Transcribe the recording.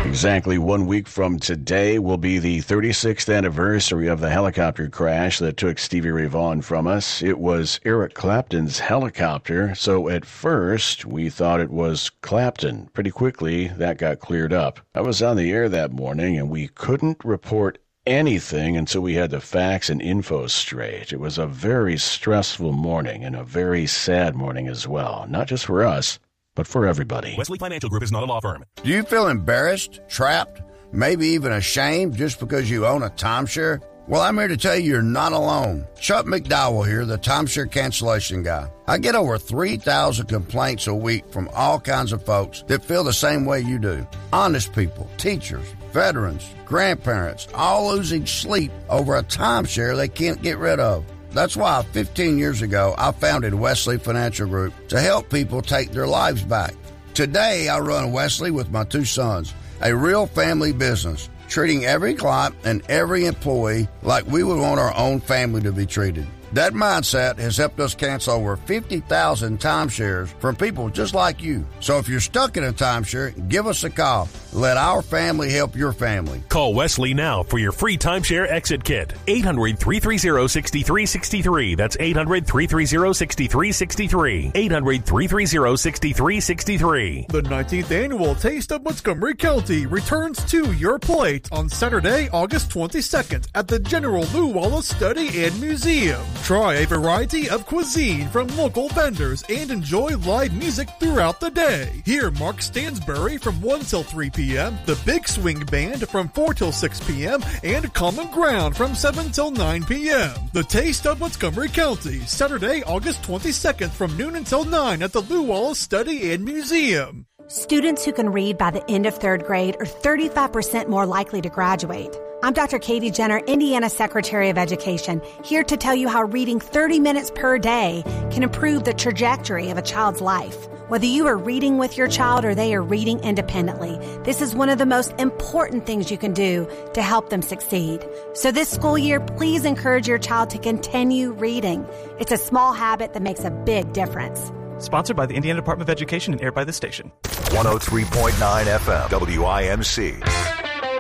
Exactly 1 week from today will be the 36th anniversary of the helicopter crash that took Stevie Ray Vaughan from us. It was Eric Clapton's helicopter, so at first we thought it was Clapton. Pretty quickly, that got cleared up. I was on the air that morning, and we couldn't report anything until we had the facts and info straight. It was a very stressful morning and a very sad morning as well, not just for us, but for everybody. Wesley Financial Group is not a law firm. Do you feel embarrassed, trapped, maybe even ashamed just because you own a timeshare? Well, I'm here to tell you you're not alone. Chuck McDowell here, the timeshare cancellation guy. I get over 3,000 complaints a week from all kinds of folks that feel the same way you do. Honest people, teachers, veterans, grandparents, all losing sleep over a timeshare they can't get rid of. That's why 15 years ago, I founded Wesley Financial Group to help people take their lives back. Today, I run Wesley with my two sons, a real family business, treating every client and every employee like we would want our own family to be treated. That mindset has helped us cancel over 50,000 timeshares from people just like you. So if you're stuck in a timeshare, give us a call. Let our family help your family. Call Wesley now for your free timeshare exit kit. 800-330-6363. That's 800-330-6363. 800-330-6363. The 19th annual Taste of Montgomery County returns to your plate on Saturday, August 22nd at the General Lew Wallace Study and Museum. Try a variety of cuisine from local vendors and enjoy live music throughout the day. Hear Mark Stansbury from 1 till 3 p.m., the Big Swing Band from 4 till 6 p.m., and Common Ground from 7 till 9 p.m. The Taste of Montgomery County, Saturday, August 22nd from noon until 9 at the Lew Wallace Study and Museum. Students who can read by the end of third grade are 35% more likely to graduate. I'm Dr. Katie Jenner, Indiana Secretary of Education, here to tell you how reading 30 minutes per day can improve the trajectory of a child's life. Whether you are reading with your child or they are reading independently, this is one of the most important things you can do to help them succeed. So this school year, please encourage your child to continue reading. It's a small habit that makes a big difference. Sponsored by the Indiana Department of Education and aired by this station. 103.9 FM, WIMC.